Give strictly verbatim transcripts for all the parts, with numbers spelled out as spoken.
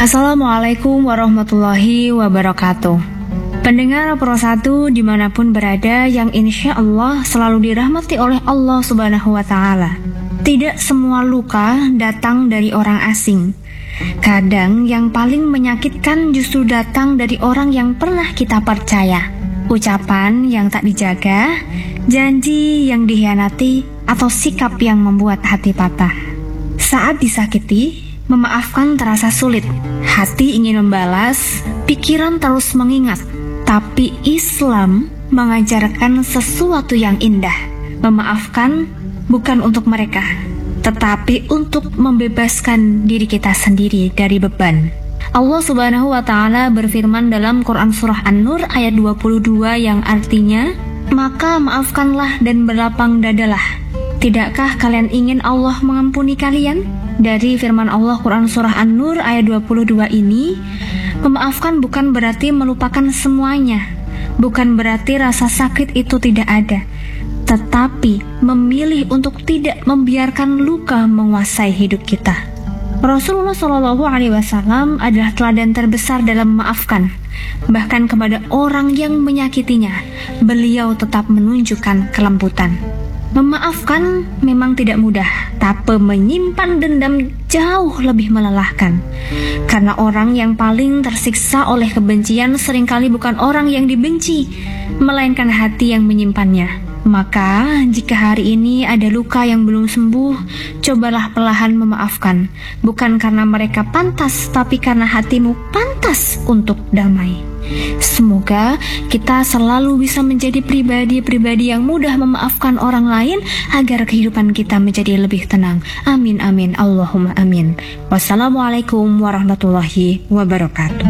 Assalamualaikum warahmatullahi wabarakatuh. Pendengar Pro satu dimanapun berada yang insya Allah selalu dirahmati oleh Allah Subhanahu wa Ta'ala. Tidak semua luka datang dari orang asing. Kadang yang paling menyakitkan justru datang dari orang yang pernah kita percaya. Ucapan yang tak dijaga, janji yang dikhianati, atau sikap yang membuat hati patah. Saat disakiti, memaafkan terasa sulit. Hati ingin membalas, pikiran terus mengingat. Tapi Islam mengajarkan sesuatu yang indah. Memaafkan bukan untuk mereka, tetapi untuk membebaskan diri kita sendiri dari beban. Allah Subhanahu wa Ta'ala berfirman dalam Quran Surah An-Nur ayat dua puluh dua yang artinya, maka maafkanlah dan berlapang dadalah. Tidakkah kalian ingin Allah mengampuni kalian? Dari firman Allah Quran Surah An-Nur ayat dua puluh dua ini, memaafkan bukan berarti melupakan semuanya. Bukan berarti rasa sakit itu tidak ada, tetapi memilih untuk tidak membiarkan luka menguasai hidup kita. Rasulullah shallallahu alaihi wasallam adalah teladan terbesar dalam memaafkan. Bahkan kepada orang yang menyakitinya, beliau tetap menunjukkan kelembutan. Memaafkan memang tidak mudah, tapi menyimpan dendam jauh lebih melelahkan. Karena orang yang paling tersiksa oleh kebencian seringkali bukan orang yang dibenci, melainkan hati yang menyimpannya. Maka, jika hari ini ada luka yang belum sembuh, cobalah perlahan memaafkan. Bukan karena mereka pantas, tapi karena hatimu pantas untuk damai. Semoga kita selalu bisa menjadi pribadi-pribadi yang mudah memaafkan orang lain agar kehidupan kita menjadi lebih tenang. Amin amin Allahumma amin. Wassalamualaikum warahmatullahi wabarakatuh.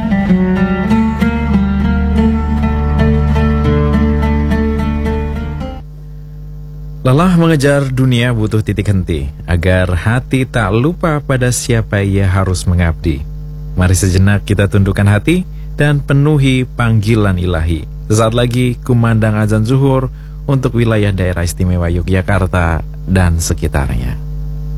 Lelah mengejar dunia butuh titik henti, agar hati tak lupa pada siapa ia harus mengabdi. Mari sejenak kita tundukkan hati dan penuhi panggilan ilahi. Sesaat lagi kumandang azan zuhur untuk wilayah daerah istimewa Yogyakarta dan sekitarnya.